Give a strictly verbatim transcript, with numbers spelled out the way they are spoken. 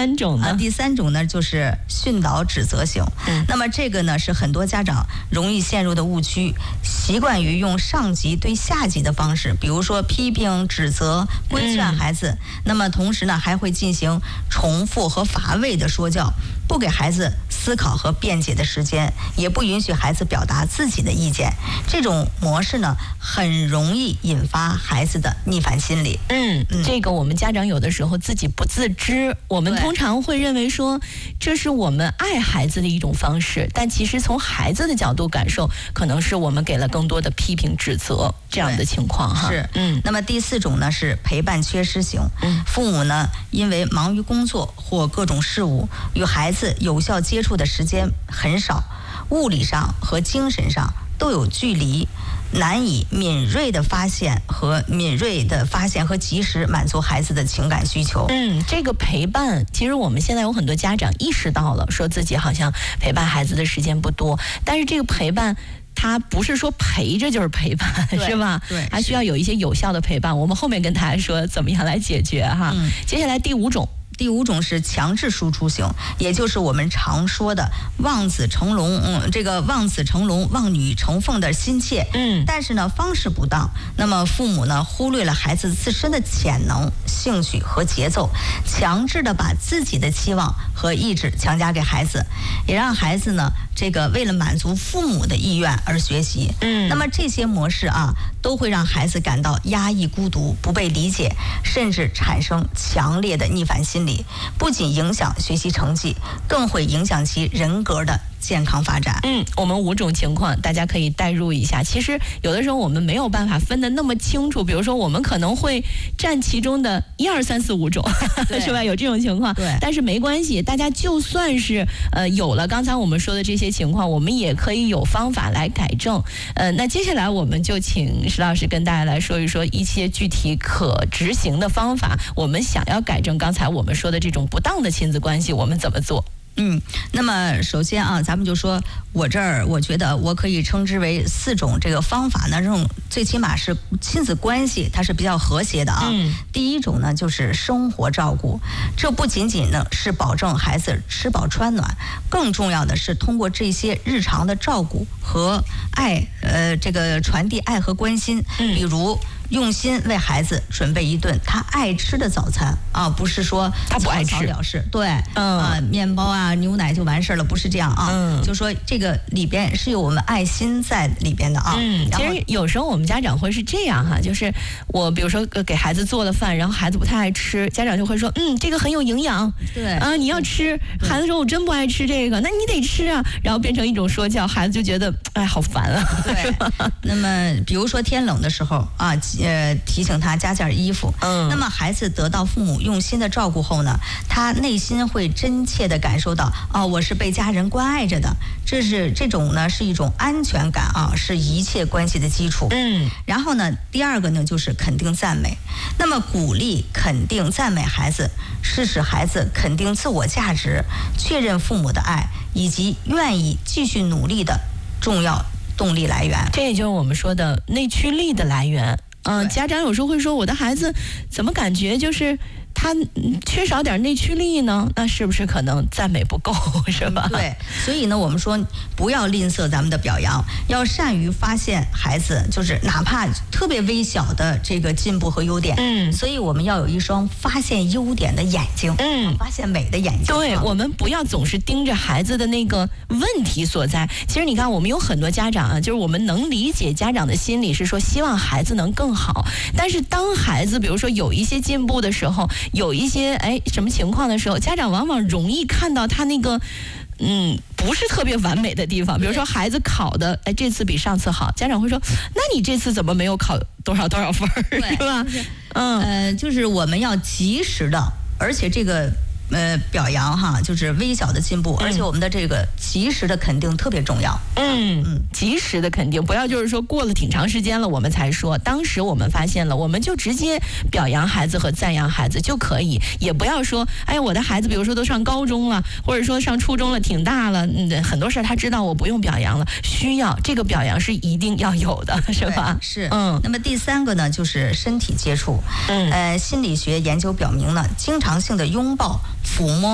三种呢？ 啊，第三种呢就是训导指责型。嗯，那么这个呢是很多家长容易陷入的误区，习惯于用上级对下级的方式，比如说批评、指责、规劝孩子。嗯、那么同时呢，还会进行重复和乏味的说教，不给孩子思考和辩解的时间，也不允许孩子表达自己的意见。这种模式呢，很容易引发孩子的逆反心理。 嗯，嗯这个我们家长有的时候自己不自知，我们通常会认为说这是我们爱孩子的一种方式，但其实从孩子的角度感受，可能是我们给了更多的批评指责这样的情况哈。 是，嗯。那么第四种呢是陪伴缺失型。嗯，父母呢因为忙于工作或各种事务，与孩子有效接触的时间很少，物理上和精神上都有距离，难以敏锐的发现和敏锐的发现和及时满足孩子的情感需求。 嗯，这个陪伴，其实我们现在有很多家长意识到了，说自己好像陪伴孩子的时间不多，但是这个陪伴，它不是说陪着就是陪伴，是吧？ 对， 还需要有一些有效的陪伴。我们后面跟大家说怎么样来解决哈。嗯、接下来第五种。 第五种是强制输出型，也就是我们常说的望子成龙，嗯，这个望子成龙、望女成凤的心切，嗯，但是呢方式不当，那么父母呢忽略了孩子自身的潜能、兴趣和节奏，强制的把自己的期望和意志强加给孩子，也让孩子呢这个为了满足父母的意愿而学习，嗯，那么这些模式啊都会让孩子感到压抑、孤独、不被理解，甚至产生强烈的逆反心理。不仅影响学习成绩，更会影响其人格的健康发展。 嗯，我们五种情况大家可以代入一下。其实有的时候我们没有办法分得那么清楚，比如说我们可能会占其中的一二三四五种，是吧？有这种情况。 对。 但是没关系，大家就算是呃有了刚才我们说的这些情况，我们也可以有方法来改正。呃，那接下来我们就请石老师跟大家来说一说一些具体可执行的方法。我们想要改正刚才我们说的这种不当的亲子关系，我们怎么做？ 嗯，那么首先啊，咱们就说我这儿，我觉得我可以称之为四种这个方法呢，这种最起码是亲子关系它是比较和谐的啊。嗯。第一种呢就是生活照顾，这不仅仅呢是保证孩子吃饱穿暖，更重要的是通过这些日常的照顾和爱，呃，这个传递爱和关心。嗯。比如用心为孩子准备一顿他爱吃的早餐啊，不是说他不爱吃了事，对， 嗯啊，面包啊、牛奶就完事了，不是这样啊，嗯，就说这个里边是有我们爱心在里边的啊。 嗯，其实有时候我们家长会是这样哈，就是我比如说给孩子做了饭，然后孩子不太爱吃，家长就会说，嗯，这个很有营养， 对啊，你要吃。孩子说我真不爱吃这个，那你得吃啊，然后变成一种说教，孩子就觉得哎好烦啊。 对，那么比如说天冷的时候啊。呃，提醒他加件衣服。嗯，那么孩子得到父母用心的照顾后呢，他内心会真切的感受到，哦，我是被家人关爱着的。这是这种呢，是一种安全感啊，是一切关系的基础。嗯，然后呢，第二个呢，就是肯定赞美。那么鼓励、肯定、赞美孩子，是使孩子肯定自我价值、确认父母的爱，以及愿意继续努力的重要动力来源。 这也就是我们说的内驱力的来源。嗯、呃，家长有时候会说，我的孩子怎么感觉就是他缺少点内驱力呢？那是不是可能赞美不够，是吧？ 对，所以呢，我们说不要吝啬咱们的表扬，要善于发现孩子就是哪怕特别微小的这个进步和优点。嗯，所以我们要有一双发现优点的眼睛，嗯，发现美的眼睛。 对，我们不要总是盯着孩子的那个问题所在。其实你看，我们有很多家长啊，就是我们能理解家长的心理，是说希望孩子能更好。但是当孩子比如说有一些进步的时候，有一些哎什么情况的时候，家长往往容易看到他那个嗯不是特别完美的地方。比如说孩子考的哎这次比上次好，家长会说，那你这次怎么没有考多少多少分，是吧？ 嗯呃，就是我们要及时的，而且这个呃表扬哈，就是微小的进步，而且我们的这个及时的肯定特别重要。 嗯嗯，及时的肯定，不要就是说过了挺长时间了我们才说，当时我们发现了，我们就直接表扬孩子和赞扬孩子就可以，也不要说，哎，我的孩子比如说都上高中了，或者说上初中了，挺大了，嗯，很多事他知道我不用表扬了，需要这个表扬是一定要有的，是吧？ 是，嗯。那么第三个呢，就是身体接触。嗯，呃，心理学研究表明呢，经常性的拥抱、抚摸